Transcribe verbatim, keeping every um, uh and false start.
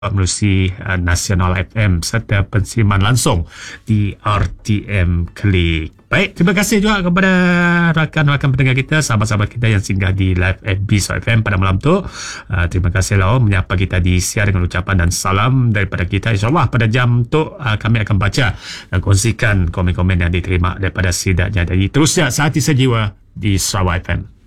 menerusi uh, Nasional F M serta pensiman langsung di R T M Klik. Baik, terima kasih juga kepada rakan-rakan pendengar kita, sahabat-sahabat kita yang singgah di live F B Sot F M pada malam tu. Uh, terima kasih lah menyapa kita di siar dengan ucapan dan salam daripada kita. InsyaAllah pada jam tu uh, kami akan baca dan kongsikan komen-komen yang diterima daripada sidaknya. Jadi terusnya sehati sejiwa di Sarawak F M.